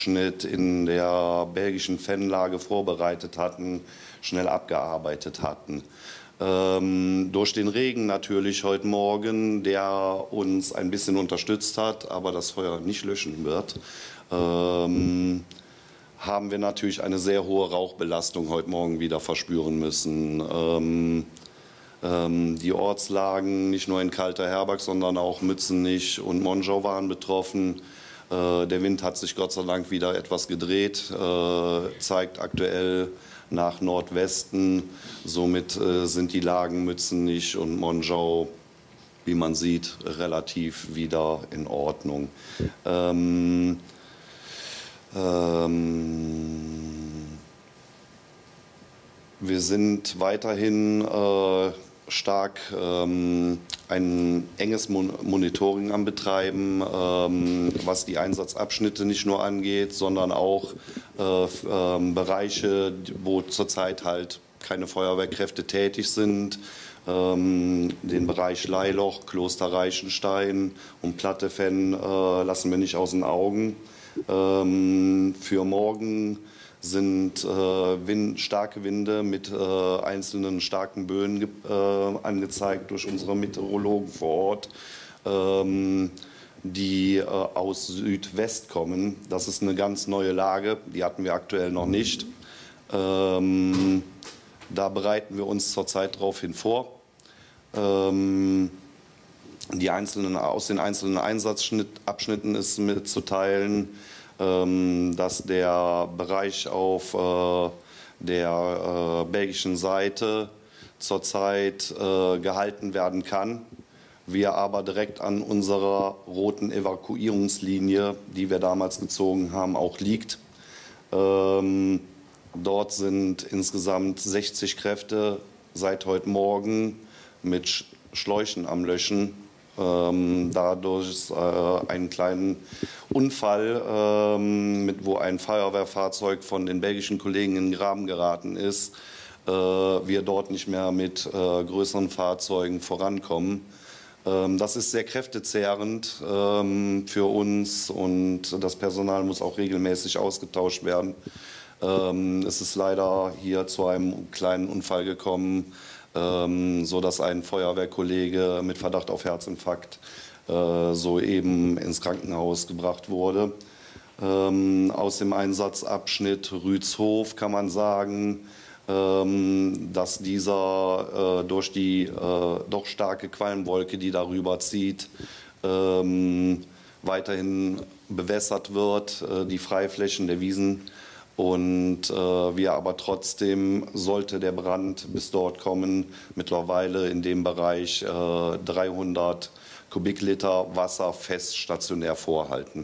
Schnitt in der belgischen Fanlage vorbereitet hatten, schnell abgearbeitet hatten. Durch den Regen natürlich heute Morgen, der uns ein bisschen unterstützt hat, aber das Feuer nicht löschen wird, haben wir natürlich eine sehr hohe Rauchbelastung heute Morgen wieder verspüren müssen. Die Ortslagen, nicht nur in Kalter-Herberg, sondern auch Mützenich und Monschau waren betroffen. Der Wind hat sich Gott sei Dank wieder etwas gedreht, zeigt aktuell nach Nordwesten. Somit sind die Lagen Mützenich und Monschau, wie man sieht, relativ wieder in Ordnung. Wir sind weiterhin stark ein enges Monitoring am Betreiben, was die Einsatzabschnitte nicht nur angeht, sondern auch Bereiche, wo zurzeit halt keine Feuerwehrkräfte tätig sind. Den Bereich Leiloch, Kloster Reichenstein und Plattefenn lassen wir nicht aus den Augen. Für morgen sind starke Winde mit einzelnen starken Böen angezeigt durch unsere Meteorologen vor Ort, die aus Südwest kommen. Das ist eine ganz neue Lage, die hatten wir aktuell noch nicht. Da bereiten wir uns zurzeit darauf hin vor. Aus den einzelnen Einsatzabschnitten ist mitzuteilen, dass der Bereich auf der belgischen Seite zurzeit gehalten werden kann. Wir aber direkt an unserer roten Evakuierungslinie, die wir damals gezogen haben, auch liegt. Dort sind insgesamt 60 Kräfte seit heute Morgen mit Schläuchen am Löschen. Dadurch einen kleinen Unfall, wo ein Feuerwehrfahrzeug von den belgischen Kollegen in den Graben geraten ist, wir dort nicht mehr mit größeren Fahrzeugen vorankommen. Das ist sehr kräftezehrend für uns und das Personal muss auch regelmäßig ausgetauscht werden. Es ist leider hier zu einem kleinen Unfall gekommen, so dass ein Feuerwehrkollege mit Verdacht auf Herzinfarkt soeben ins Krankenhaus gebracht wurde. Aus dem Einsatzabschnitt Rützhof kann man sagen, dass dieser durch die doch starke Qualmwolke, die darüber zieht, weiterhin bewässert wird, die Freiflächen der Wiesen. Und wir aber trotzdem, sollte der Brand bis dort kommen, mittlerweile in dem Bereich 300 Kubikliter Wasser fest stationär vorhalten.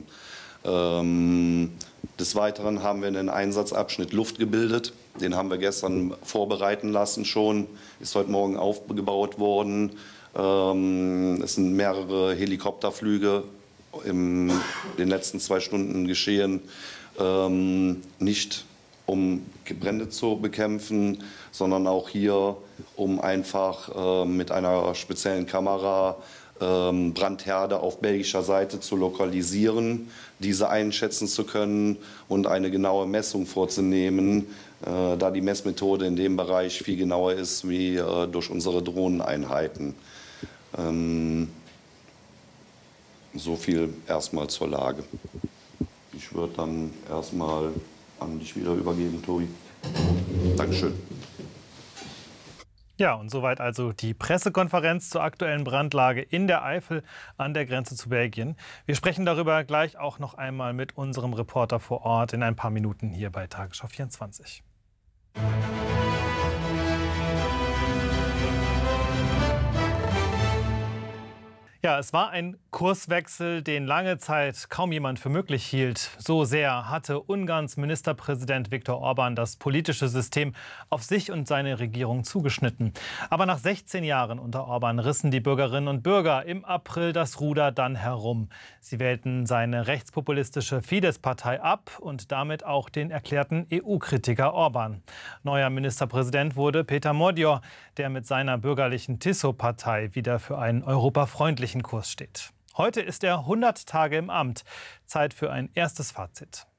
Des Weiteren haben wir einen Einsatzabschnitt Luft gebildet. Den haben wir gestern vorbereiten lassen schon, ist heute Morgen aufgebaut worden. Es sind mehrere Helikopterflüge in den letzten 2 Stunden geschehen. Nicht um Brände zu bekämpfen, sondern auch hier, um einfach mit einer speziellen Kamera Brandherde auf belgischer Seite zu lokalisieren, diese einschätzen zu können und eine genaue Messung vorzunehmen, da die Messmethode in dem Bereich viel genauer ist wie durch unsere Drohneneinheiten. So viel erstmal zur Lage. Ich würde dann erstmal an dich wieder übergeben, Tobi. Dankeschön. Ja, und soweit also die Pressekonferenz zur aktuellen Brandlage in der Eifel an der Grenze zu Belgien. Wir sprechen darüber gleich auch noch einmal mit unserem Reporter vor Ort in ein paar Minuten hier bei Tagesschau 24. Ja, es war ein Kurswechsel, den lange Zeit kaum jemand für möglich hielt. So sehr hatte Ungarns Ministerpräsident Viktor Orbán das politische System auf sich und seine Regierung zugeschnitten. Aber nach 16 Jahren unter Orbán rissen die Bürgerinnen und Bürger im April das Ruder dann herum. Sie wählten seine rechtspopulistische Fidesz-Partei ab und damit auch den erklärten EU-Kritiker Orbán. Neuer Ministerpräsident wurde Péter Magyar, der mit seiner bürgerlichen Tiszó-Partei wieder für einen europafreundlichen Kurs steht. Heute ist er 100 Tage im Amt. Zeit für ein erstes Fazit.